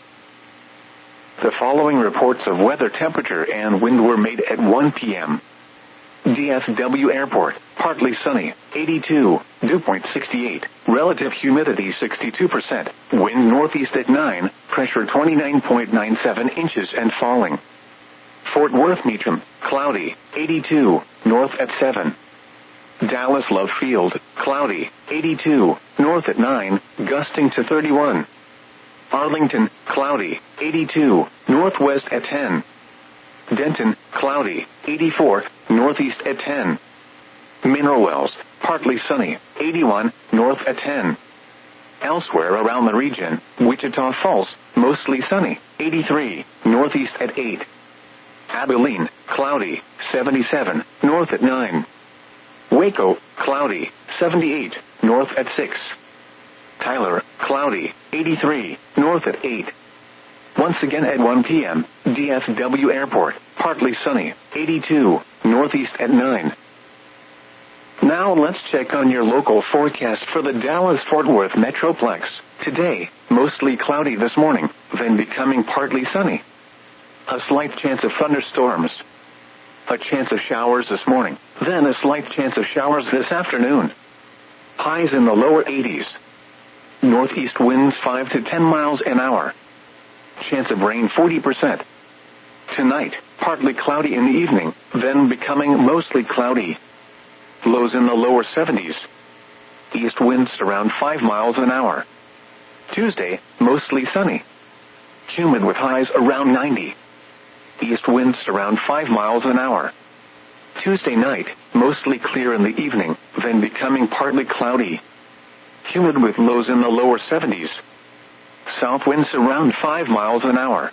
The following reports of weather temperature and wind were made at 1 p.m. DFW Airport, partly sunny, 82, dew point 68, relative humidity 62%, wind northeast at 9, pressure 29.97 inches and falling. Fort Worth Meacham, cloudy, 82, north at 7. Dallas Love Field, cloudy, 82, north at 9, gusting to 31. Arlington, cloudy, 82, northwest at 10. Denton, cloudy, 84, northeast at 10. Mineral Wells, partly sunny, 81, north at 10. Elsewhere around the region, Wichita Falls, mostly sunny, 83, northeast at 8. Abilene, cloudy, 77, north at 9. Waco, cloudy, 78, north at 6. Tyler, cloudy, 83, north at 8. Once again at 1 p.m., DFW Airport, partly sunny, 82, northeast at 9. Now let's check on your local forecast for the Dallas-Fort Worth Metroplex. Today, mostly cloudy this morning, then becoming partly sunny. A slight chance of thunderstorms. A chance of showers this morning, then a slight chance of showers this afternoon. Highs in the lower 80s. Northeast winds 5 to 10 miles an hour. Chance of rain 40%. Tonight, partly cloudy in the evening, then becoming mostly cloudy. Lows in the lower 70s. East winds around 5 miles an hour. Tuesday, mostly sunny. Humid with highs around 90. East winds around 5 miles an hour. Tuesday night, mostly clear in the evening, then becoming partly cloudy. Humid with lows in the lower 70s. South winds around 5 miles an hour.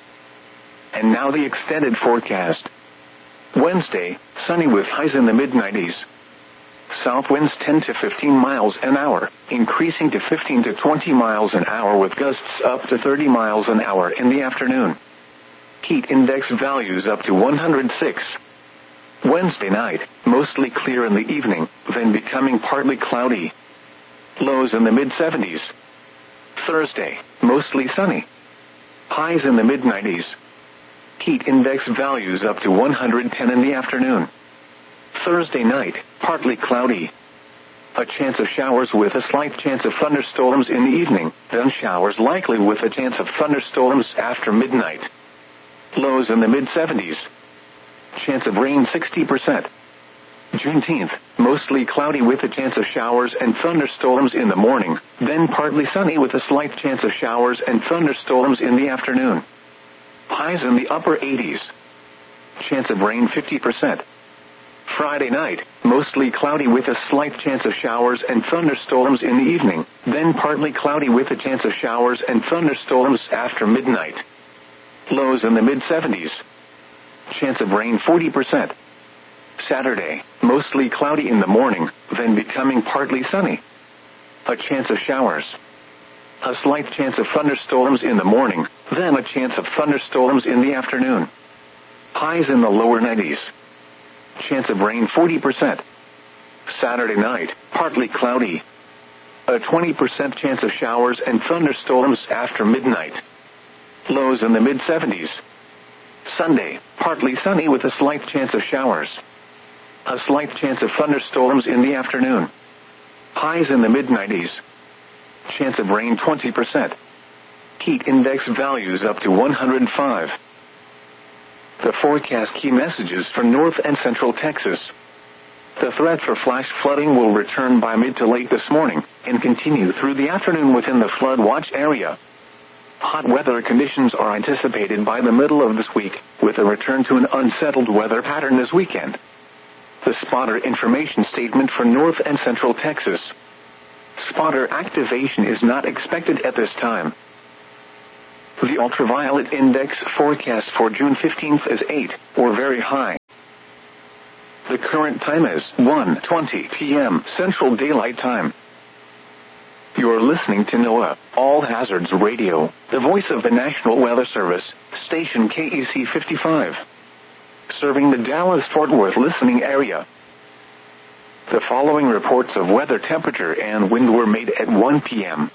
And now the extended forecast. Wednesday, sunny with highs in the mid-90s. South winds 10 to 15 miles an hour, increasing to 15 to 20 miles an hour with gusts up to 30 miles an hour in the afternoon. Heat index values up to 106. Wednesday night, mostly clear in the evening, then becoming partly cloudy. Lows in the mid-70s. Thursday, mostly sunny. Highs in the mid-90s. Heat index values up to 110 in the afternoon. Thursday night, partly cloudy. A chance of showers with a slight chance of thunderstorms in the evening, then showers likely with a chance of thunderstorms after midnight. Lows in the mid-70s. Chance of rain 60%. Juneteenth, mostly cloudy with a chance of showers and thunderstorms in the morning, then partly sunny with a slight chance of showers and thunderstorms in the afternoon. Highs in the upper 80s. Chance of rain 50%. Friday night, mostly cloudy with a slight chance of showers and thunderstorms in the evening, then partly cloudy with a chance of showers and thunderstorms after midnight. Lows in the mid-70s. Chance of rain 40%. Saturday, mostly cloudy in the morning, then becoming partly sunny. A chance of showers. A slight chance of thunderstorms in the morning, then a chance of thunderstorms in the afternoon. Highs in the lower 90s. Chance of rain 40%. Saturday night, partly cloudy. A 20% chance of showers and thunderstorms after midnight. Lows in the mid-70s. Sunday, partly sunny with a slight chance of showers. A slight chance of thunderstorms in the afternoon. Highs in the mid-90s. Chance of rain 20%. Heat index values up to 105. The forecast key messages for North and Central Texas. The threat for flash flooding will return by mid to late this morning and continue through the afternoon within the flood watch area. Hot weather conditions are anticipated by the middle of this week, with a return to an unsettled weather pattern this weekend. The spotter information statement for North and Central Texas. Spotter activation is not expected at this time. The ultraviolet index forecast for June 15th is 8, or very high. The current time is 1:20 p.m. Central Daylight Time. You're listening to NOAA All Hazards Radio, the voice of the National Weather Service, station KEC 55. Serving the Dallas-Fort Worth listening area. The following reports of weather temperature and wind were made at 1 p.m.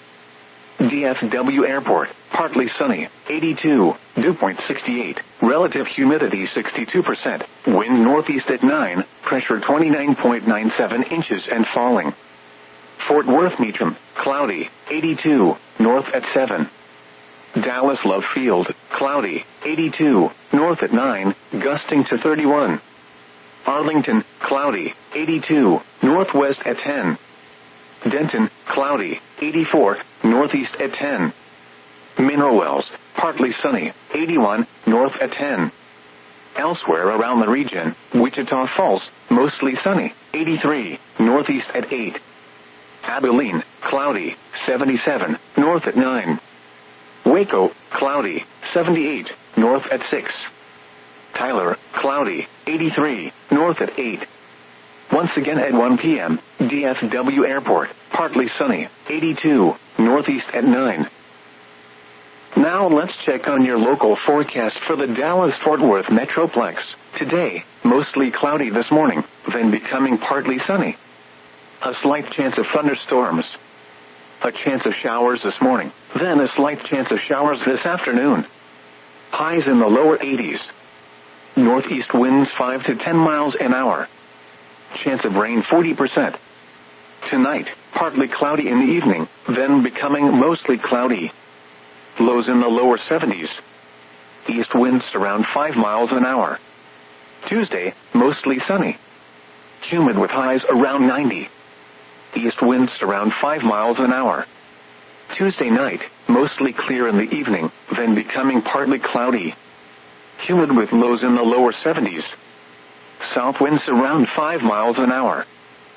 DFW Airport, partly sunny, 82, dew point 68, relative humidity 62%, wind northeast at 9, pressure 29.97 inches and falling. Fort Worth Meacham, cloudy, 82, north at 7. Dallas Love Field, cloudy, 82, north at 9, gusting to 31. Arlington, cloudy, 82, northwest at 10. Denton, cloudy, 84, northeast at 10. Mineral Wells, partly sunny, 81, north at 10. Elsewhere around the region, Wichita Falls, mostly sunny, 83, northeast at 8. Abilene, cloudy, 77, north at 9. Waco, cloudy, 78, north at 6. Tyler, cloudy, 83, north at 8. Once again at 1 p.m., DFW Airport, partly sunny, 82, northeast at 9. Now let's check on your local forecast for the Dallas-Fort Worth Metroplex. Today, mostly cloudy this morning, then becoming partly sunny. A slight chance of thunderstorms. A chance of showers this morning, then a slight chance of showers this afternoon. Highs in the lower 80s. Northeast winds 5 to 10 miles an hour. Chance of rain 40%. Tonight, partly cloudy in the evening, then becoming mostly cloudy. Lows in the lower 70s. East winds around 5 miles an hour. Tuesday, mostly sunny. Humid with highs around 90. East winds around 5 miles an hour. Tuesday night, mostly clear in the evening, then becoming partly cloudy. Humid with lows in the lower 70s. South winds around 5 miles an hour.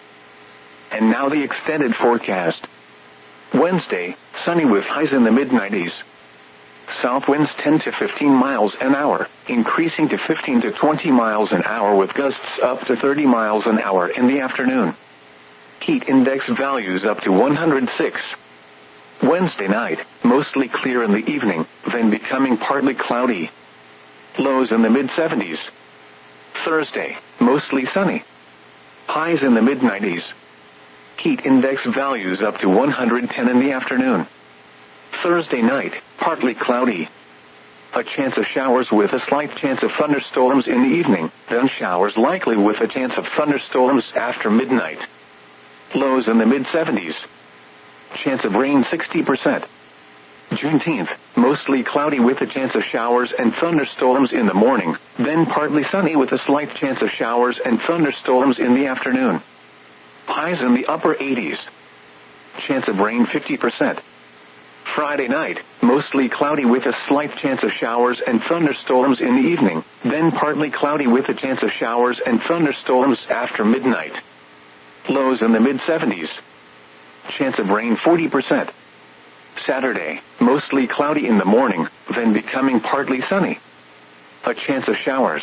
And now the extended forecast. Wednesday, sunny with highs in the mid-90s. South winds 10 to 15 miles an hour, increasing to 15 to 20 miles an hour with gusts up to 30 miles an hour in the afternoon. Heat index values up to 106. Wednesday night, mostly clear in the evening, then becoming partly cloudy. Lows in the mid-70s. Thursday, mostly sunny. Highs in the mid-90s. Heat index values up to 110 in the afternoon. Thursday night, partly cloudy. A chance of showers with a slight chance of thunderstorms in the evening, then showers likely with a chance of thunderstorms after midnight. Lows in the mid-70s. Chance of rain 60%. Juneteenth, mostly cloudy with a chance of showers and thunderstorms in the morning, then partly sunny with a slight chance of showers and thunderstorms in the afternoon. Highs in the upper 80s. Chance of rain 50%. Friday night, mostly cloudy with a slight chance of showers and thunderstorms in the evening, then partly cloudy with a chance of showers and thunderstorms after midnight. Lows in the mid-70s. Chance of rain 40%. Saturday, mostly cloudy in the morning, then becoming partly sunny. A chance of showers.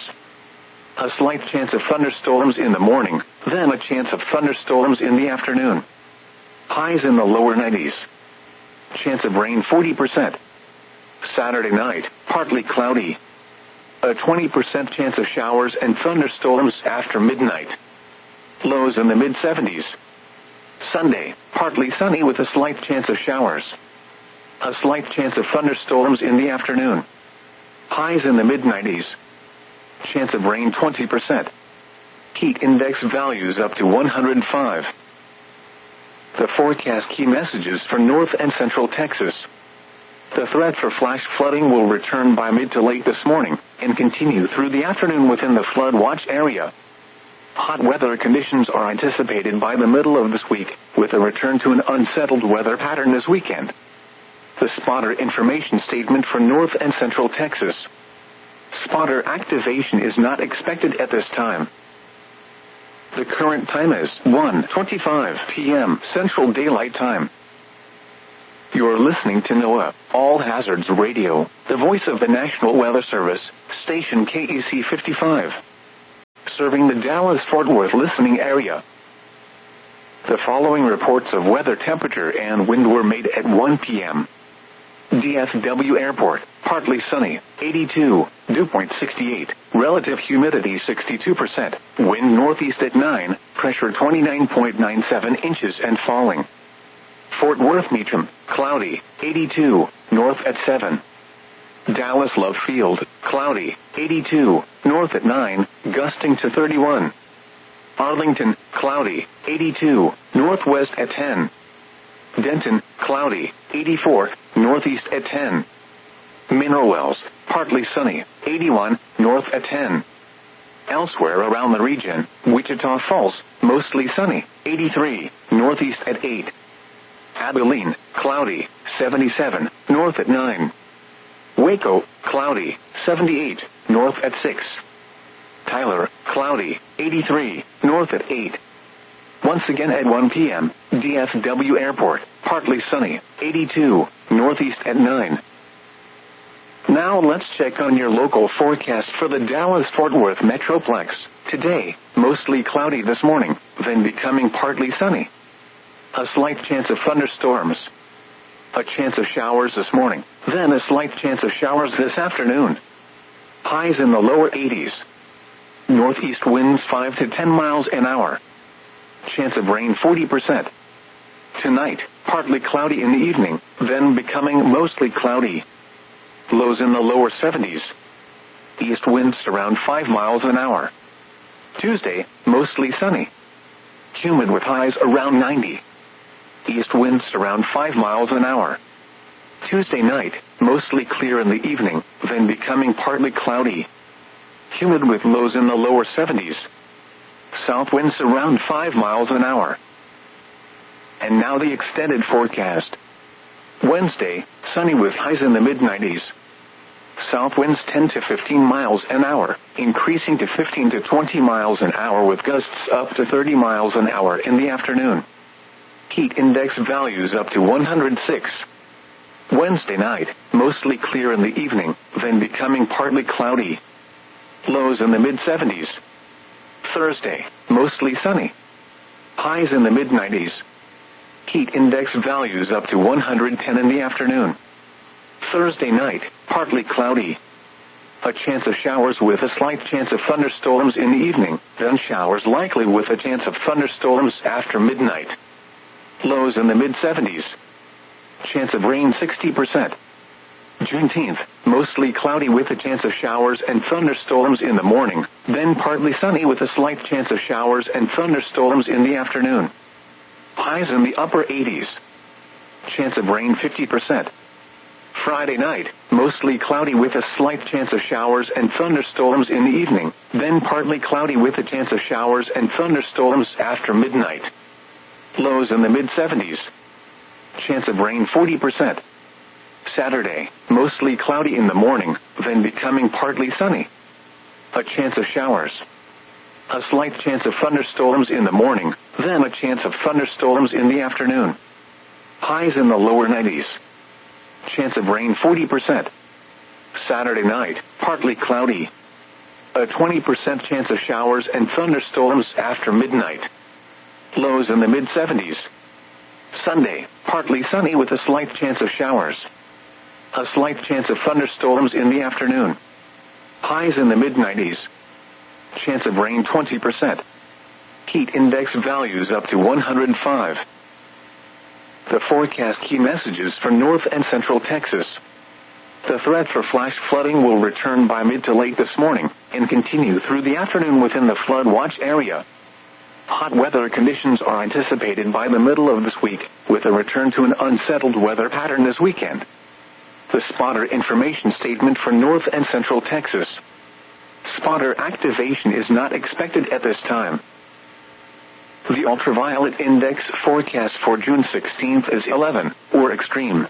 A slight chance of thunderstorms in the morning, then a chance of thunderstorms in the afternoon. Highs in the lower 90s. Chance of rain 40%. Saturday night, partly cloudy. A 20% chance of showers and thunderstorms after midnight. Lows in the mid-70s. Sunday, partly sunny with a slight chance of showers. A slight chance of thunderstorms in the afternoon. Highs in the mid-90s. Chance of rain 20%. Heat index values up to 105. The forecast key messages for North and Central Texas. The threat for flash flooding will return by mid to late this morning and continue through the afternoon within the flood watch area. Hot weather conditions are anticipated by the middle of this week, with a return to an unsettled weather pattern this weekend. The spotter information statement for North and Central Texas. Spotter activation is not expected at this time. The current time is 1:25 p.m. Central Daylight Time. You're listening to NOAA, All Hazards Radio, the voice of the National Weather Service, station KEC 55. Serving the Dallas-Fort Worth listening area. The following reports of weather temperature and wind were made at 1 p.m. DFW Airport, partly sunny, 82, dew point 68, relative humidity 62%, wind northeast at 9, pressure 29.97 inches and falling. Fort Worth Meacham, cloudy, 82, north at 7. Dallas Love Field, cloudy, 82, north at 9, gusting to 31. Arlington, cloudy, 82, northwest at 10. Denton, cloudy, 84, northeast at 10. Mineral Wells, partly sunny, 81, north at 10. Elsewhere around the region, Wichita Falls, mostly sunny, 83, northeast at 8. Abilene, cloudy, 77, north at 9. Waco, cloudy, 78, north at 6. Tyler, cloudy, 83, north at 8. Once again at 1 p.m., DFW Airport, partly sunny, 82, northeast at 9. Now let's check on your local forecast for the Dallas-Fort Worth Metroplex. Today, mostly cloudy this morning, then becoming partly sunny. A slight chance of thunderstorms. A chance of showers this morning, then a slight chance of showers this afternoon. Highs in the lower 80s. Northeast winds 5 to 10 miles an hour. Chance of rain 40%. Tonight, partly cloudy in the evening, then becoming mostly cloudy. Lows in the lower 70s. East winds around 5 miles an hour. Tuesday, mostly sunny. Humid with highs around 90. East winds around 5 miles an hour. Tuesday night, mostly clear in the evening, then becoming partly cloudy. Humid with lows in the lower 70s. South winds around 5 miles an hour. And now the extended forecast. Wednesday, sunny with highs in the mid-90s. South winds 10 to 15 miles an hour, increasing to 15 to 20 miles an hour with gusts up to 30 miles an hour in the afternoon. Heat index values up to 106. Wednesday night, mostly clear in the evening, then becoming partly cloudy. Lows in the mid-70s. Thursday, mostly sunny. Highs in the mid-90s. Heat index values up to 110 in the afternoon. Thursday night, partly cloudy. A chance of showers with a slight chance of thunderstorms in the evening, then showers likely with a chance of thunderstorms after midnight. Lows in the mid-70s. Chance of rain 60%. Juneteenth, mostly cloudy with a chance of showers and thunderstorms in the morning, then partly sunny with a slight chance of showers and thunderstorms in the afternoon. Highs in the upper 80s. Chance of rain 50%. Friday night, mostly cloudy with a slight chance of showers and thunderstorms in the evening, then partly cloudy with a chance of showers and thunderstorms after midnight. Lows in the mid-70s. Chance of rain 40%. Saturday, mostly cloudy in the morning, then becoming partly sunny. A chance of showers. A slight chance of thunderstorms in the morning, then a chance of thunderstorms in the afternoon. Highs in the lower 90s. Chance of rain 40%. Saturday night, partly cloudy. A 20% chance of showers and thunderstorms after midnight. Lows in the mid-70s. Sunday, partly sunny with a slight chance of showers. A slight chance of thunderstorms in the afternoon. Highs in the mid-90s. Chance of rain 20%. Heat index values up to 105. The forecast key messages for North and Central Texas. The threat for flash flooding will return by mid to late this morning and continue through the afternoon within the flood watch area. Hot weather conditions are anticipated by the middle of this week, with a return to an unsettled weather pattern this weekend. The spotter information statement for North and Central Texas. Spotter activation is not expected at this time. The ultraviolet index forecast for June 16th is 11, or extreme.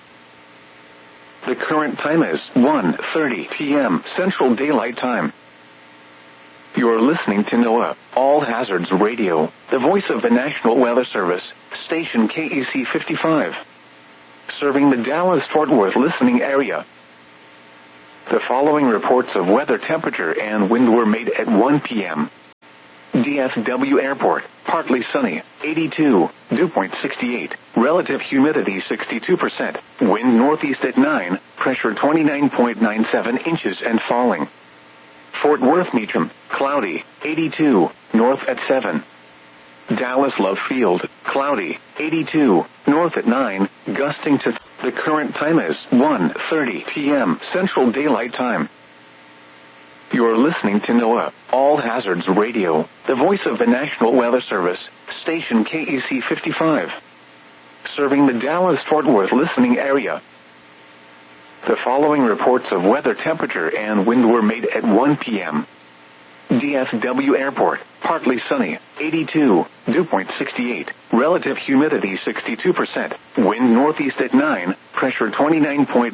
The current time is 1:30 p.m. Central Daylight Time. You're listening to NOAA, All Hazards Radio, the voice of the National Weather Service, station KEC 55. serving the Dallas-Fort Worth listening area. The following reports of weather, temperature, and wind were made at 1 p.m. DFW Airport, partly sunny, 82, dew point 68, relative humidity 62%, wind northeast at 9, pressure 29.97 inches and falling. Fort Worth Meacham, cloudy, 82, north at 7. Dallas Love Field, cloudy, 82, north at 9, gusting to the current time is 1:30 p.m. Central Daylight Time. You're listening to NOAA All Hazards Radio, the voice of the National Weather Service, station KEC 55, serving the Dallas-Fort Worth listening area. The following reports of weather, temperature, and wind were made at 1 p.m. DFW Airport, partly sunny, 82, dew point 68, relative humidity 62%, wind northeast at 9, pressure 29.